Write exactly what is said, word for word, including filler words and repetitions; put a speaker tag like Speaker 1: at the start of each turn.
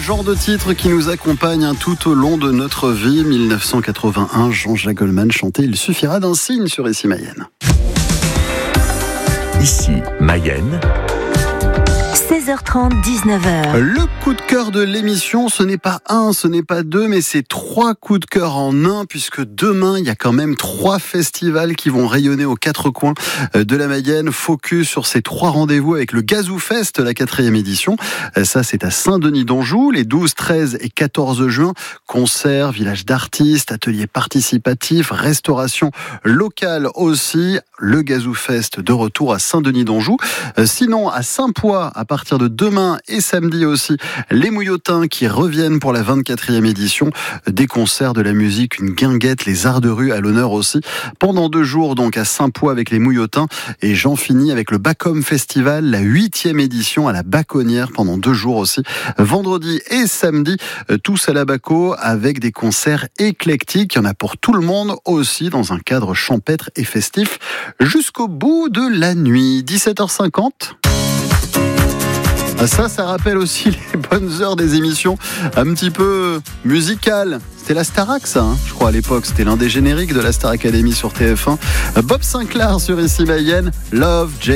Speaker 1: genre de titre qui nous accompagne hein, tout au long de notre vie. dix-neuf cent quatre-vingt-un, Jean-Jacques Goldman chantait « Il suffira d'un signe » sur Ici Mayenne.
Speaker 2: Ici Mayenne.
Speaker 3: seize heures trente, dix-neuf heures.
Speaker 1: Le coup de cœur de l'émission, ce n'est pas un, ce n'est pas deux, mais c'est trois coups de cœur en un, puisque demain, il y a quand même trois festivals qui vont rayonner aux quatre coins de la Mayenne. Focus sur ces trois rendez-vous avec le Gazou Fest, la quatrième édition. Ça, c'est à Saint-Denis-d'Anjou, les douze, treize et quatorze juin. Concerts, village d'artistes, ateliers participatifs, restauration locale aussi. Le Gazou Fest de retour à Saint-Denis-d'Anjou. Sinon, à Saint-Poix, à partir de demain et samedi aussi, les Mouillotins qui reviennent pour la vingt-quatrième édition. Des concerts, de la musique, une guinguette, les arts de rue à l'honneur aussi. Pendant deux jours, donc, à Saint-Poix avec les Mouillotins. Et j'en finis avec le Bacom Festival, la huitième édition à la Baconnière pendant deux jours aussi. Vendredi et samedi, tous à la Baco avec des concerts éclectiques. Il y en a pour tout le monde aussi dans un cadre champêtre et festif jusqu'au bout de la nuit. dix-sept heures cinquante. Ça, ça rappelle aussi les bonnes heures des émissions un petit peu musicales. C'était la Starac, ça, hein, je crois, à l'époque. C'était l'un des génériques de la Star Academy sur T F un. Bob Sinclair sur Ici Mayenne. Love, Jay.